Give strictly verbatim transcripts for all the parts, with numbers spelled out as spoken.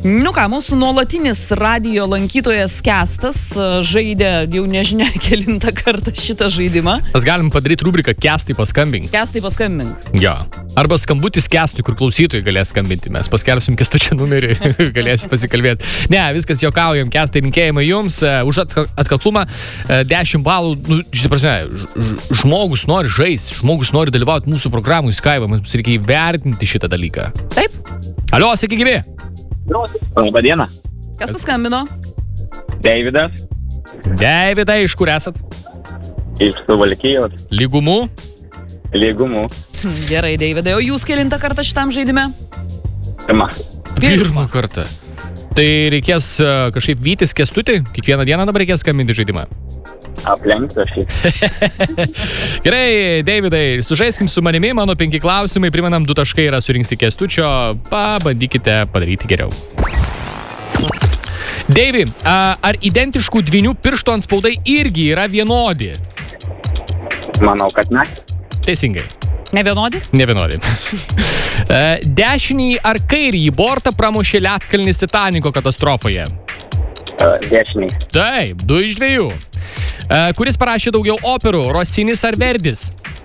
Nu ką, mūsų nuolatinis radijo lankytojas Kestas žaidė jau nežinia kelintą kartą šitą žaidimą. Mes galim padaryti rubriką Kestai paskambink. Kestai paskambink. Jo. Arba skambutis Kestui, kur klausytojai galės skambinti. Mes paskelbsim Kestučio numerį, galėsit pasikalbėti. Ne, viskas juokaujam. Kestai, linkėjimai jums už atkaklumą. dešimt balų. Nu, šitą prasme, žmogus nori žaisti, žmogus nori dalyvauti mūsų programų į Skype. Mums reikia įvertinti šitą dalyką. Taip. Alio, sveiki gyvi. Labą dieną. Kas paskambino? Deividas. Deividai, iš kur esat? Iš Suvalkijos. Lygumų? Lygumų. Gerai, Deividai. O jūs kelintą kartą šitam žaidime? Pirma. Pirmą kartą. Tai reikės uh, kažkaip vytis Kestutį? Kiekvieną dieną dabar reikės skambinti žaidimą? Aplenkti aš jį. Gerai, Deividai, sužaiskim su manimi, mano penki klausimai, primenam, du taškai yra surinkti Kestučio, pabandykite padaryti geriau. Deivi, ar identiškų dvynių pirštų antspaudai irgi yra vienodi? Manau, kad ne. Teisingai. Ne vienodi? Ne vienodi. Dešinį ar kairįjį bortą pramušė ledkalnis Titaniko katastrofoje? Dešiniai. Taip, du iš dviejų. Kuris parašė daugiau operų, Rosinis ar Verdis?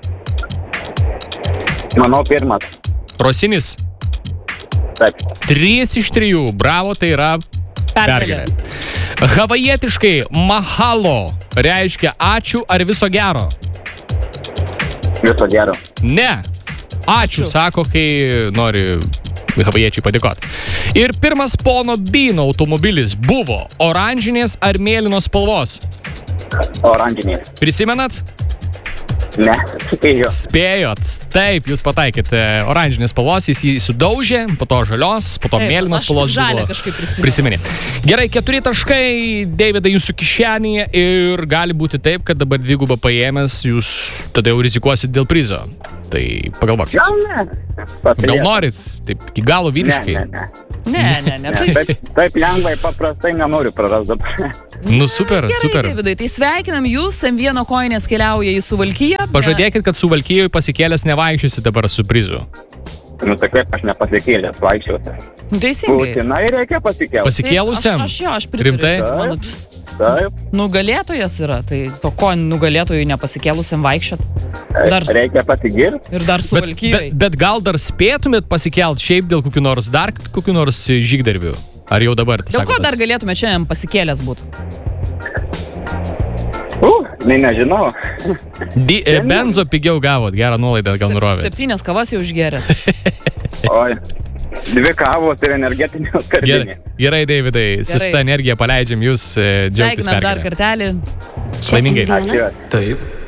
Manau, pirmas. Rosinis. Taip. Trys iš trijų. Bravo, tai yra pergalė. Havajietiškai mahalo reiškia ačiū ar viso gero? Viso gero. Ne. Ačiū, sako, kai nori havajiečiai padėkoti. Ir pirmas pono Beano automobilis buvo oranžinės ar mėlynos spalvos? Oranžinės. Prisimenat? Ne, spėjau. Spėjot. Taip, jūs pataikėte oranžinės spalvos, jis jį sudaužė, po to žalios, po to Taip, mėlynos aš spalvos žalią buvo. kažkaip prisimenu. Prisiminė. Gerai, keturi taškai, Deividai, jūsų kišenėje ir gali būti taip, kad dabar dvigubą paėmęs jūs tada jau rizikuosit dėl prizo. Tai pagalvokit. Gal ne. Gal norit, taip, iki galo vyriškai. Ne, ne, ne. Ne, ne, ne. ne taip, taip lengvai, paprastai nenoriu prarast dabar. Nu, super, Gerai, super. Deividai, tai sveikinam jūs, M vieno koinės keliauja į Suvalkiją. Pažadėkit, kad Suvalkijoje pasikėlęs nevaikščiosi dabar su prizu. Nu, tai kaip aš nepasikėlęs, vaikščiuosi. Teisingai. Būtinai reikia pasikėlti. Pasikėlusiam? Aš, aš jo, aš pritariu. Rimtai? Mano Taip. nugalėtojas yra, tai to ko nugalėtojui nepasikėlusiam vaikščiot. Dar, Reikia pasigirti. ir dar Bet, Suvalkijai. bet, bet gal dar spėtumėt pasikelt šiaip dėl kokių nors dar kokių nors žygdarbių? Ar jau dabar? Dėl ko dar galėtume šiandien pasikėlęs būti? Uh, ne, nežinau. Di, e, benzo pigiau gavot, gerą nuolaidą gal nurovėt. Septynės kavas jau išgerė. Oi. Dvi kavos ir energetinio skardinė. Gerai, gerai, Deividai, su Gerai. šitą energiją paleidžiam jūs, e, džiaugtis Sveikinam dar pergalę. kartelį. Laimingai. Ačiū. Taip.